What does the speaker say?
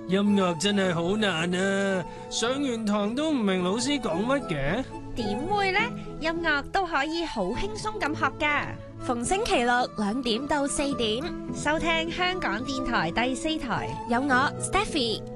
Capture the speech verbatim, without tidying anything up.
音樂真係好難啊！上完堂都唔明老師講乜嘅。 點會呢？音樂都可以好輕鬆咁學噶。 逢星期六兩點到四點， 收聽香港電台第四台， 有我 Stephy